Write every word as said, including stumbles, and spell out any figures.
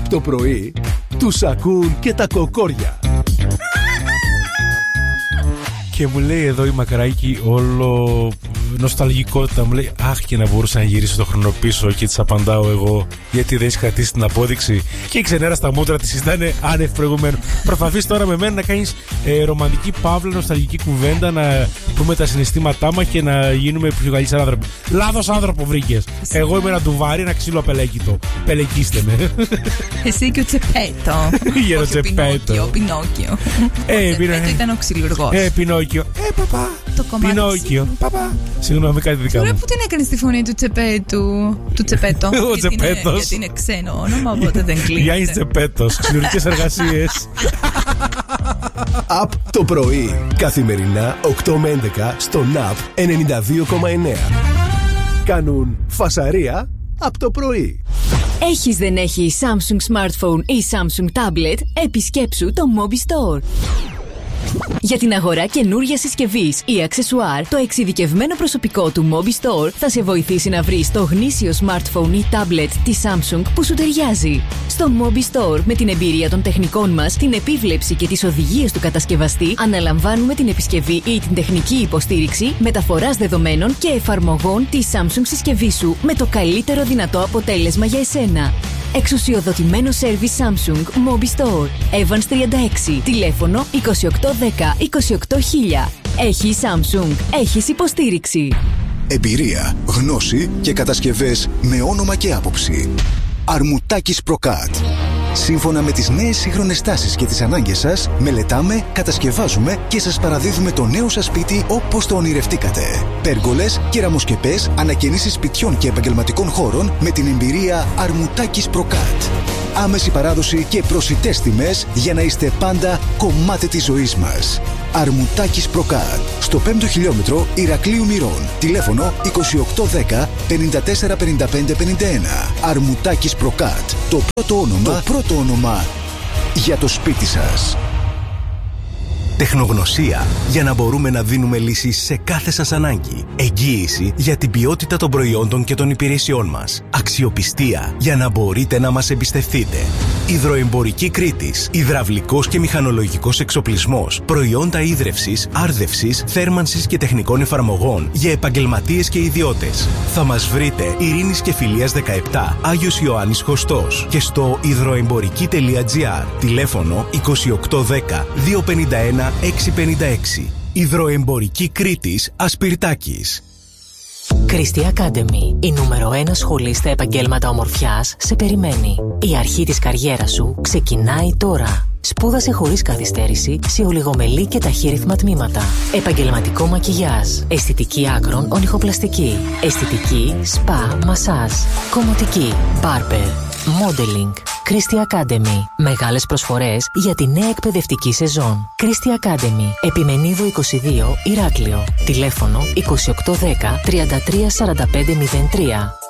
Από το πρωί τους ακούν και τα κοκόρια. Και μου λέει εδώ η Μακράκη όλο νοσταλγικότητα. Μου λέει αχ, και να μπορούσα να γυρίσω το χρόνο πίσω. Και της απαντάω εγώ, γιατί δεν έχει κρατήσει την απόδειξη. Και η ξενέρα στα μούτρα της ήταν άνευ προηγουμένου. Προσπαθείς τώρα με μένα να κάνεις ε, ρομαντική παύλα, νοσταλγική κουβέντα, να πούμε τα συναισθήματά μας και να γίνουμε πιο καλοί σαν άνθρωποι. Λάθος άνθρωπο βρήκες. Εγώ είμαι ένα ντουβάρι, ένα ξύλο απελέκητο. Πελεκίστε με. Εσύ και ο Τσεπέτο. Γέρο Τσεπέτο. Ο Πινόκιο. Ε, ο Τσεπέτο ήταν ο ξυλουργός. Ε, Πινόκιο. Ε, παπά. Το κομμάτι. Πινόκιο. Παπά. Συγγνώμη, κάτι δικά μου. Τώρα που την έκανε στη φωνή του Τσεπέτου. Του Τσεπέτο. Ο Τσεπέτος. Γιατί είναι ξένο όνομα, οπότε δεν κλείνει. Γιάννης Τσεπέτος. Ξυλουργικές εργασίες. Απ' το πρωί. Καθημερινά οκτώ με έντεκα στο ναπ ενενήντα δύο κόμμα εννέα. Κάνουν φασαρία απ' το πρωί. Έχεις δεν έχει Samsung Smartphone ή Samsung Tablet, επισκέψου το Mobi Store. Για την αγορά καινούργιας συσκευής ή αξεσουάρ, το εξειδικευμένο προσωπικό του Mobi Store θα σε βοηθήσει να βρεις το γνήσιο smartphone ή tablet της Samsung που σου ταιριάζει. Στο Mobi Store, με την εμπειρία των τεχνικών μας, την επίβλεψη και τις οδηγίες του κατασκευαστή, αναλαμβάνουμε την επισκευή ή την τεχνική υποστήριξη, μεταφοράς δεδομένων και εφαρμογών της Samsung συσκευής σου με το καλύτερο δυνατό αποτέλεσμα για εσένα. Εξουσιοδοτημένο σέρβις Samsung Mobi Store. Evans τριάντα έξι. Τηλέφωνο είκοσι οκτώ δέκα είκοσι οκτώ χίλια. Έχει Samsung. Έχεις υποστήριξη. Εμπειρία, γνώση και κατασκευές με όνομα και άποψη. Αρμουτάκης Προκάτ. Σύμφωνα με τις νέες σύγχρονες τάσεις και τις ανάγκες σας, μελετάμε, κατασκευάζουμε και σας παραδίδουμε το νέο σας σπίτι όπως το ονειρευτήκατε. Πέργολες, κεραμοσκεπές, ανακαινήσεις σπιτιών και επαγγελματικών χώρων με την εμπειρία Αρμουτάκης Προκάτ. Άμεση παράδοση και προσιτές τιμές για να είστε πάντα κομμάτι της ζωής μας. Αρμουτάκης Προκάτ. Στο πέμπτο χιλιόμετρο Ηρακλείου Μυρών. Τηλέφωνο είκοσι οκτώ δέκα πενήντα τέσσερα πενήντα πέντε πενήντα ένα. Αρμουτάκης Προκάτ. Το πρώτο όνομα, το πρώτο όνομα για το σπίτι σας. Τεχνογνωσία για να μπορούμε να δίνουμε λύσεις σε κάθε σας ανάγκη. Εγγύηση για την ποιότητα των προϊόντων και των υπηρεσιών μας. Αξιοπιστία για να μπορείτε να μας εμπιστευτείτε. Υδροεμπορική Κρήτης. Υδραυλικός και μηχανολογικός εξοπλισμός. Προϊόντα ίδρευσης, άρδευσης, θέρμανσης και τεχνικών εφαρμογών για επαγγελματίες και ιδιώτες. Θα μας βρείτε Ειρήνης και Φιλίας δεκαεπτά, Άγιος Ιωάννης Χωστός και στο υδροεμπορική τελεία τζι άρ. Τηλέφωνο είκοσι οκτώ δέκα δύο πενήντα ένα έξι πενήντα έξι. Υδροεμπορική Κρήτης Ασπιρτάκης. Christie Academy, η νούμερο ένα σχολή στα επαγγέλματα ομορφιάς, σε περιμένει. Η αρχή της καριέρας σου ξεκινάει τώρα. Σπούδασε χωρίς καθυστέρηση σε ολιγομελή και ταχύρυθμα τμήματα. Επαγγελματικό μακιγιάζ, αισθητική άκρων ονυχοπλαστική, αισθητική, σπα, μασάζ, κομμωτική, μπάρμπερ, modeling. Christie Academy. Μεγάλες προσφορές για τη νέα εκπαιδευτική σεζόν. Christie Academy. Επιμενίδου είκοσι δύο, Ηράκλειο. Τηλέφωνο είκοσι οκτώ δέκα τριάντα τρία σαράντα πέντε μηδέν τρία.